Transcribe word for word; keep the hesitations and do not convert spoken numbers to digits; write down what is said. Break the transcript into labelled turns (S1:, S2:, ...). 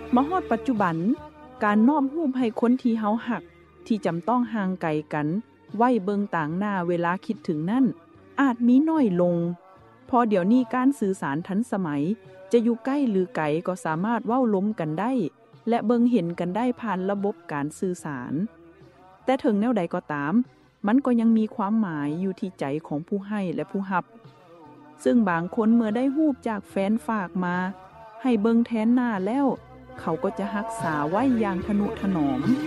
S1: มาฮอดปัจจุบันการน้อมรูปให้คนที่เฮาฮักที่จำต้องห่างไกลกันไว้เบิงต่างหน้าเวลาคิดถึงนั่นอาจมีน้อยลงพอเดี๋ยวนี้การสื่อสารทันสมัยจะอยู่ใกล้หรือไกลก็สามารถเว้าล้มกันได้และเบิงเห็นกันได้ผ่านระบบการสื่อสารแต่ถึงแนวใดก็ตามมันก็ยังมีความหมายอยู่ที่ใจของผู้ให้และผู้รับซึ่งบางคนเมื่อได้รูปจากแฟนฝากมาให้เบิงแทนหน้าแล้วเขาก็จะรักษาไว้อย่างทนุถนอม